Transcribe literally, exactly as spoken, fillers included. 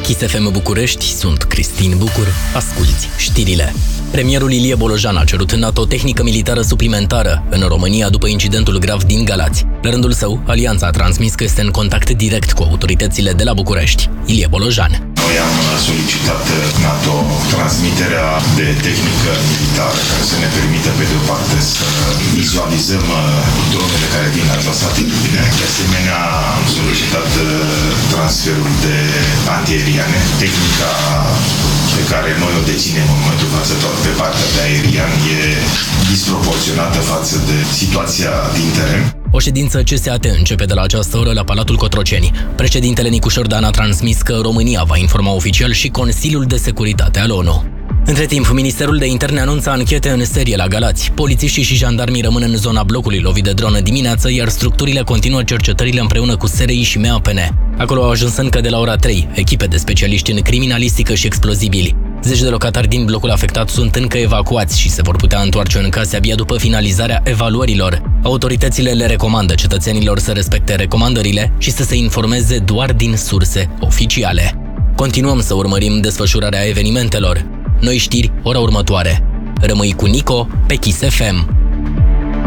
Kiss F M București, sunt Cristin Bucur, asculți știrile. Premierul Ilie Bolojan a cerut în NATO tehnică militară suplimentară în România după incidentul grav din Galați. La rândul său, Alianța a transmis că este în contact direct cu autoritățile de la București. Ilie Bolojan. Noi am solicitat NATO transmiterea de tehnică militară care să ne permită pe de o parte să vizualizăm dronele care vin la această atitudine. De asemenea, am solicitat transferul de antiaeriane. Tehnica pe care noi o deținem în momentul față pe partea de aerian e disproporționată față de situația din teren. O ședință C S A T începe de la această oră la Palatul Cotroceni. Președintele Nicu Șordan a transmis că România va informa oficial și Consiliul de Securitate al ONU. Între timp, Ministerul de Interne anunță anchete în serie la Galați. Polițiștii și jandarmii rămân în zona blocului lovit de dronă dimineață, iar structurile continuă cercetările împreună cu S R I și M A P N. Acolo au ajuns încă de la ora trei echipe de specialiști în criminalistică și explozibili. Zeci de locatari din blocul afectat sunt încă evacuați și se vor putea întoarce în case abia după finalizarea evaluărilor. Autoritățile le recomandă cetățenilor să respecte recomandările și să se informeze doar din surse oficiale. Continuăm să urmărim desfășurarea evenimentelor. Noi știri, ora următoare. Rămâi cu Nico pe Kiss F M.